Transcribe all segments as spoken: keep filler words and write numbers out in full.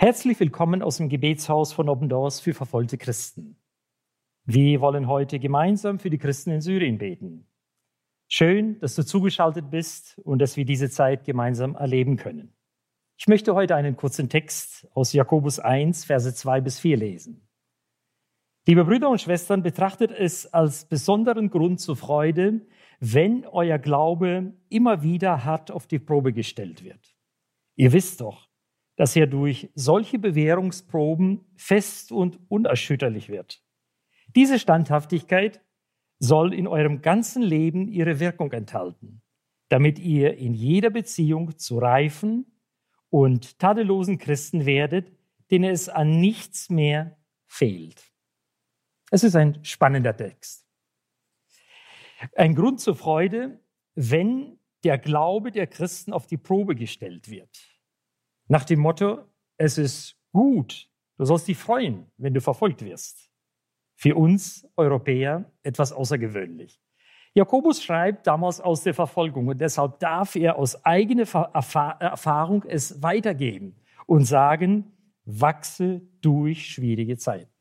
Herzlich willkommen aus dem Gebetshaus von Open Doors für verfolgte Christen. Wir wollen heute gemeinsam für die Christen in Syrien beten. Schön, dass du zugeschaltet bist und dass wir diese Zeit gemeinsam erleben können. Ich möchte heute einen kurzen Text aus Jakobus eins, Verse zwei bis vier lesen. Liebe Brüder und Schwestern, betrachtet es als besonderen Grund zur Freude, wenn euer Glaube immer wieder hart auf die Probe gestellt wird. Ihr wisst doch, dass er durch solche Bewährungsproben fest und unerschütterlich wird. Diese Standhaftigkeit soll in eurem ganzen Leben ihre Wirkung enthalten, damit ihr in jeder Beziehung zu reifen und tadellosen Christen werdet, denen es an nichts mehr fehlt. Es ist ein spannender Text. Ein Grund zur Freude, wenn der Glaube der Christen auf die Probe gestellt wird. Nach dem Motto, es ist gut, du sollst dich freuen, wenn du verfolgt wirst. Für uns Europäer etwas außergewöhnlich. Jakobus schreibt damals aus der Verfolgung und deshalb darf er aus eigener Erfahrung es weitergeben und sagen, wachse durch schwierige Zeiten.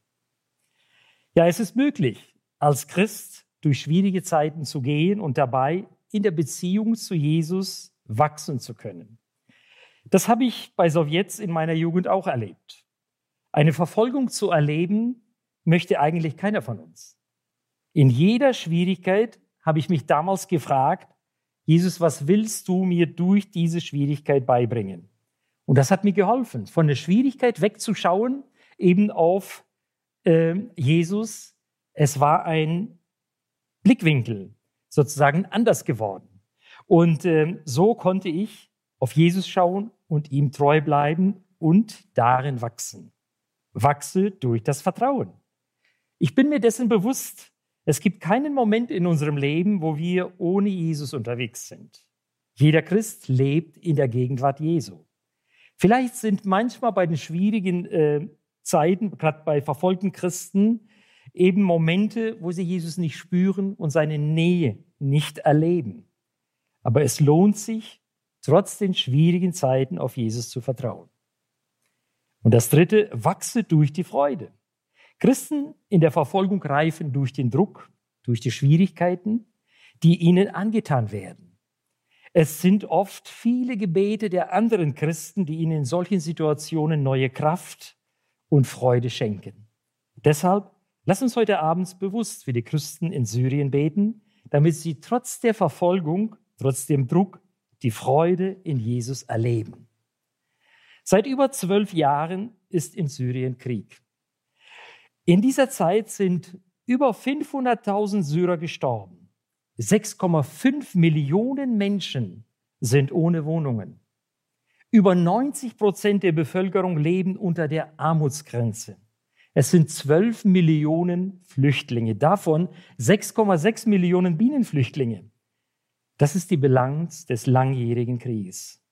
Ja, es ist möglich, als Christ durch schwierige Zeiten zu gehen und dabei in der Beziehung zu Jesus wachsen zu können. Das habe ich bei Sowjets in meiner Jugend auch erlebt. Eine Verfolgung zu erleben, möchte eigentlich keiner von uns. In jeder Schwierigkeit habe ich mich damals gefragt, Jesus, was willst du mir durch diese Schwierigkeit beibringen? Und das hat mir geholfen, von der Schwierigkeit wegzuschauen, eben auf äh, Jesus. Es war ein Blickwinkel sozusagen anders geworden. Und äh, so konnte ich auf Jesus schauen und ihm treu bleiben und darin wachsen. Wachse durch das Vertrauen. Ich bin mir dessen bewusst, es gibt keinen Moment in unserem Leben, wo wir ohne Jesus unterwegs sind. Jeder Christ lebt in der Gegenwart Jesu. Vielleicht sind manchmal bei den schwierigen äh, Zeiten, gerade bei verfolgten Christen, eben Momente, wo sie Jesus nicht spüren und seine Nähe nicht erleben. Aber es lohnt sich, trotz den schwierigen Zeiten auf Jesus zu vertrauen. Und das Dritte, wachse durch die Freude. Christen in der Verfolgung reifen durch den Druck, durch die Schwierigkeiten, die ihnen angetan werden. Es sind oft viele Gebete der anderen Christen, die ihnen in solchen Situationen neue Kraft und Freude schenken. Deshalb lass uns heute Abend bewusst für die Christen in Syrien beten, damit sie trotz der Verfolgung, trotz dem Druck, die Freude in Jesus erleben. Seit über zwölf Jahren ist in Syrien Krieg. In dieser Zeit sind über fünfhunderttausend Syrer gestorben. sechs Komma fünf Millionen Menschen sind ohne Wohnungen. Über neunzig Prozent der Bevölkerung leben unter der Armutsgrenze. Es sind zwölf Millionen Flüchtlinge, davon sechs Komma sechs Millionen Binnenflüchtlinge. Das ist die Bilanz des langjährigen Krieges.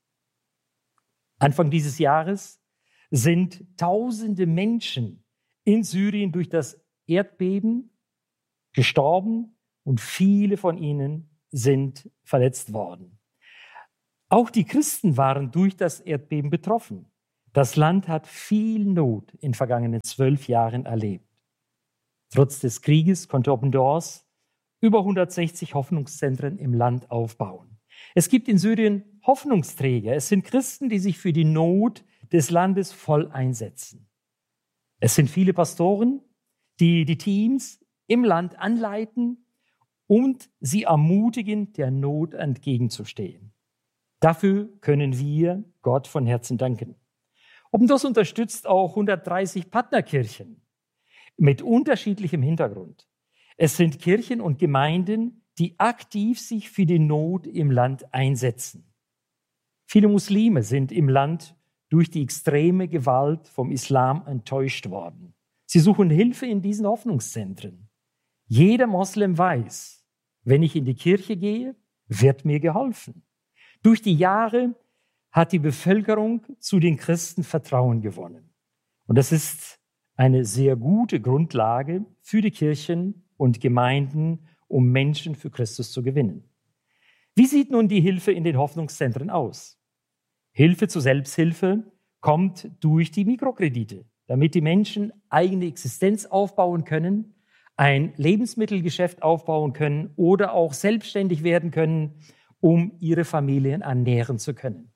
Anfang dieses Jahres sind tausende Menschen in Syrien durch das Erdbeben gestorben und viele von ihnen sind verletzt worden. Auch die Christen waren durch das Erdbeben betroffen. Das Land hat viel Not in den vergangenen zwölf Jahren erlebt. Trotz des Krieges konnte Open Doors über hundertsechzig Hoffnungszentren im Land aufbauen. Es gibt in Syrien Hoffnungsträger. Es sind Christen, die sich für die Not des Landes voll einsetzen. Es sind viele Pastoren, die die Teams im Land anleiten und sie ermutigen, der Not entgegenzustehen. Dafür können wir Gott von Herzen danken. Open Doors unterstützt auch hundertdreißig Partnerkirchen mit unterschiedlichem Hintergrund. Es sind Kirchen und Gemeinden, die aktiv sich für die Not im Land einsetzen. Viele Muslime sind im Land durch die extreme Gewalt vom Islam enttäuscht worden. Sie suchen Hilfe in diesen Hoffnungszentren. Jeder Moslem weiß, wenn ich in die Kirche gehe, wird mir geholfen. Durch die Jahre hat die Bevölkerung zu den Christen Vertrauen gewonnen. Und das ist eine sehr gute Grundlage für die Kirchen und Gemeinden, um Menschen für Christus zu gewinnen. Wie sieht nun die Hilfe in den Hoffnungszentren aus? Hilfe zur Selbsthilfe kommt durch die Mikrokredite, damit die Menschen eigene Existenz aufbauen können, ein Lebensmittelgeschäft aufbauen können oder auch selbstständig werden können, um ihre Familien ernähren zu können.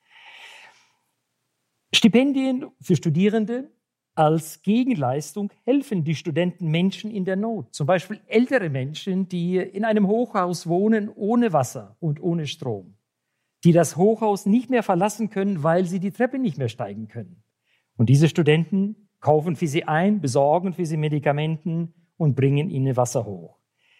Stipendien für Studierende als Gegenleistung helfen die Studenten Menschen in der Not. Zum Beispiel ältere Menschen, die in einem Hochhaus wohnen ohne Wasser und ohne Strom, die das Hochhaus nicht mehr verlassen können, weil sie die Treppe nicht mehr steigen können. Und diese Studenten kaufen für sie ein, besorgen für sie Medikamenten und bringen ihnen Wasser hoch.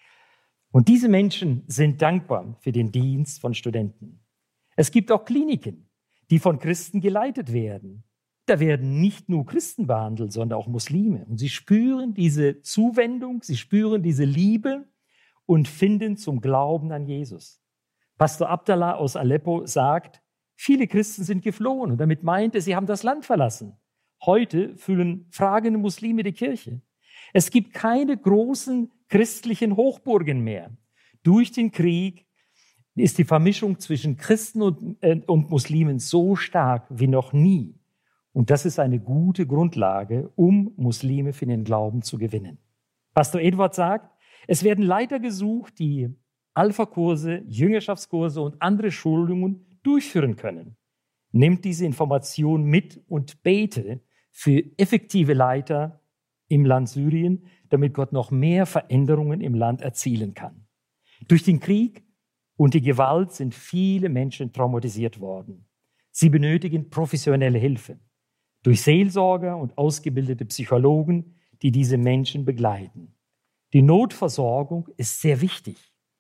Und diese Menschen sind dankbar für den Dienst von Studenten. Es gibt auch Kliniken, die von Christen geleitet werden. Da werden nicht nur Christen behandelt, sondern auch Muslime. Und sie spüren diese Zuwendung, sie spüren diese Liebe und finden zum Glauben an Jesus. Pastor Abdallah aus Aleppo sagt, viele Christen sind geflohen. Und damit meint er, sie haben das Land verlassen. Heute füllen fragende Muslime die Kirche. Es gibt keine großen christlichen Hochburgen mehr. Durch den Krieg ist die Vermischung zwischen Christen und, äh, und Muslimen so stark wie noch nie. Und das ist eine gute Grundlage, um Muslime für den Glauben zu gewinnen. Pastor Eduard sagt, es werden Leiter gesucht, die Alpha-Kurse, Jüngerschaftskurse und andere Schulungen durchführen können. Nimmt diese Information mit und bete für effektive Leiter im Land Syrien, damit Gott noch mehr Veränderungen im Land erzielen kann. Durch den Krieg und die Gewalt sind viele Menschen traumatisiert worden. Sie benötigen professionelle Hilfe durch Seelsorger und ausgebildete Psychologen, die diese Menschen begleiten. Die Notversorgung ist sehr wichtig,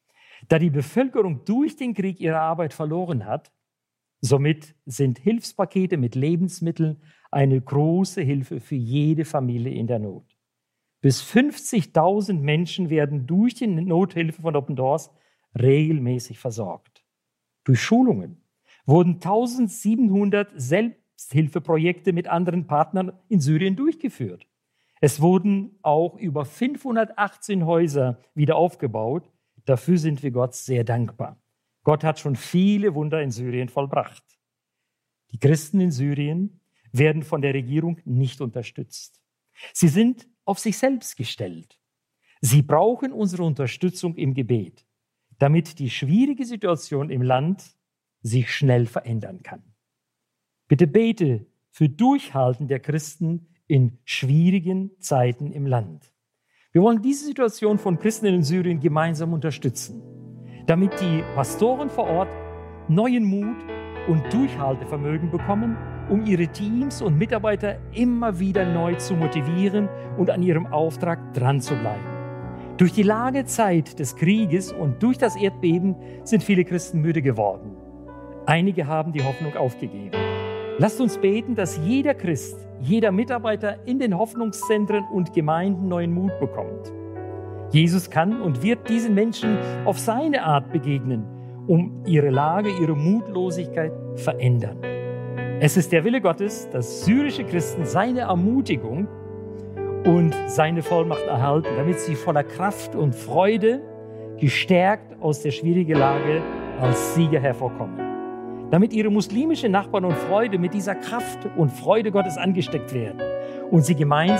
da die Bevölkerung durch den Krieg ihre Arbeit verloren hat. Somit sind Hilfspakete mit Lebensmitteln eine große Hilfe für jede Familie in der Not. Bis fünfzigtausend Menschen werden durch die Nothilfe von Open Doors regelmäßig versorgt. Durch Schulungen wurden eintausendsiebenhundert Selbsthilfeprojekte mit anderen Partnern in Syrien durchgeführt. Es wurden auch über fünfhundertachtzehn Häuser wieder aufgebaut. Dafür sind wir Gott sehr dankbar. Gott hat schon viele Wunder in Syrien vollbracht. Die Christen in Syrien werden von der Regierung nicht unterstützt. Sie sind auf sich selbst gestellt. Sie brauchen unsere Unterstützung im Gebet, damit die schwierige Situation im Land sich schnell verändern kann. Bitte bete für Durchhalten der Christen in schwierigen Zeiten im Land. Wir wollen diese Situation von Christen in Syrien gemeinsam unterstützen, damit die Pastoren vor Ort neuen Mut und Durchhaltevermögen bekommen, um ihre Teams und Mitarbeiter immer wieder neu zu motivieren und an ihrem Auftrag dran zu bleiben. Durch die lange Zeit des Krieges und durch das Erdbeben sind viele Christen müde geworden. Einige haben die Hoffnung aufgegeben. Lasst uns beten, dass jeder Christ, jeder Mitarbeiter in den Hoffnungszentren und Gemeinden neuen Mut bekommt. Jesus kann und wird diesen Menschen auf seine Art begegnen, um ihre Lage, ihre Mutlosigkeit verändern. Es ist der Wille Gottes, dass syrische Christen seine Ermutigung und seine Vollmacht erhalten, damit sie voller Kraft und Freude gestärkt aus der schwierigen Lage als Sieger hervorkommen. Damit ihre muslimischen Nachbarn und Freunde mit dieser Kraft und Freude Gottes angesteckt werden und sie gemeinsam